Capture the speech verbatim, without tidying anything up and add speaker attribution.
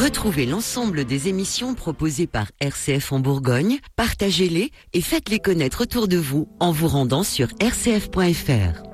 Speaker 1: Retrouvez l'ensemble des émissions proposées par R C F en Bourgogne, partagez-les et faites-les connaître autour de vous en vous rendant sur r c f point f r.